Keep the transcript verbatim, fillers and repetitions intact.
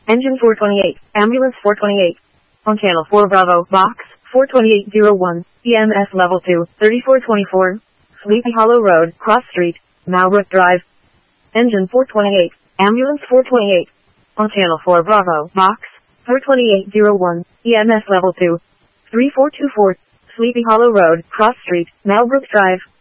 Engine four twenty-eight, Ambulance four twenty-eight. On Channel four Bravo, Box four twenty-eight oh one, E M S Level two, thirty-four twenty-four, Sleepy Hollow Road, Cross Street, Malbrook Drive. Engine four twenty-eight, Ambulance four twenty-eight. On Channel four Bravo, Box four twenty-eight oh one, E M S Level two, thirty-four twenty-four, Sleepy Hollow Road, Cross Street, Malbrook Drive.